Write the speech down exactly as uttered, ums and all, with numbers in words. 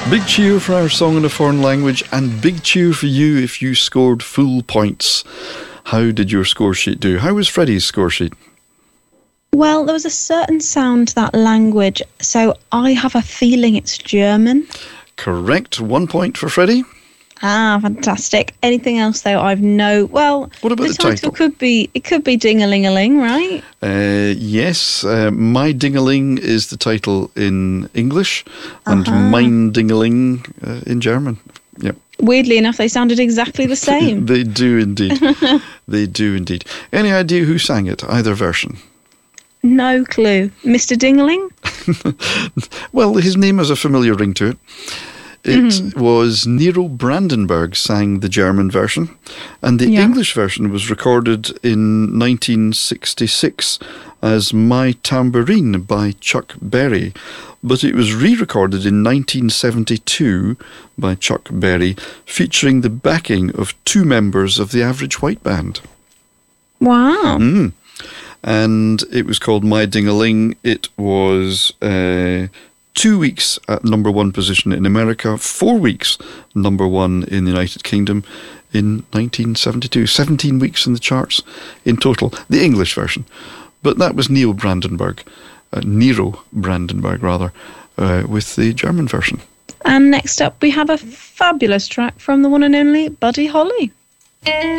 Big cheer for our song in a foreign language, and big cheer for you if you scored full points. How did your score sheet do? How was Freddie's score sheet? Well, there was a certain sound to that language, so I have a feeling it's German. Correct. One point for Freddie. Ah, fantastic. Anything else, though, I've no... Well, what about the, the title? title? Could be, it could be Ding-a-ling-a-ling, right? Uh, yes. Uh, My Ding-a-ling is the title in English, and Uh-huh. Mein Ding-a-ling uh, in German. Yep. Weirdly enough, they sounded exactly the same. They do indeed. They do indeed. Any idea who sang it, either version? No clue. Mister Ding-a-ling? Well, his name has a familiar ring to it. It Mm-hmm. was Nero Brandenburg sang the German version, and the Yeah. English version was recorded in nineteen sixty-six as My Tambourine by Chuck Berry, but it was re-recorded in nineteen seventy-two by Chuck Berry, featuring the backing of two members of the Average White Band. Wow. Mm. And it was called My Ding-a-ling. It was uh, two weeks at number one position in America, four weeks number one in the United Kingdom in nineteen seventy-two. seventeen weeks in the charts in total, the English version. But that was Neil Brandenburg, uh, Nero Brandenburg rather, uh, with the German version. And next up, we have a fabulous track from the one and only Buddy Holly.